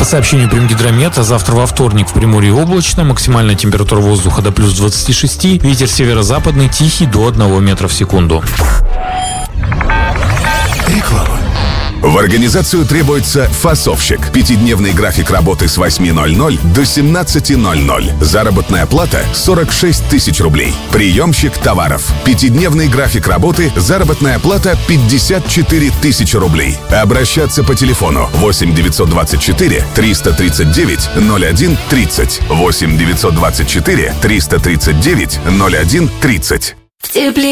По сообщению Примгидромета, завтра во вторник в Приморье облачно, максимальная температура воздуха до плюс 26, ветер северо-западный тихий до 1 метра в секунду. Реклама. В организацию требуется фасовщик. 5-дневный график работы с 8:00 до 17:00. Заработная плата 46 тысяч рублей. Приемщик товаров. 5-дневный график работы. Заработная плата 54 тысячи рублей. Обращаться по телефону 8 924 339 01 30. 8 924 339 01 30. В тепле